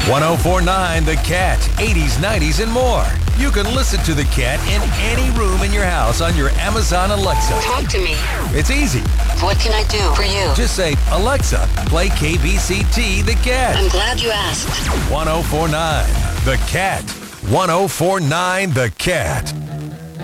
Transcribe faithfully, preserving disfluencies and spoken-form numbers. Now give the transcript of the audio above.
ten forty-nine The Cat, eighties, nineties, and more. You can listen to The Cat in any room in your house on your Amazon Alexa. Talk to me. It's easy. What can I do for you? Just say, Alexa, play K B C T The Cat. I'm glad you asked. ten forty-nine The Cat. ten forty-nine The Cat.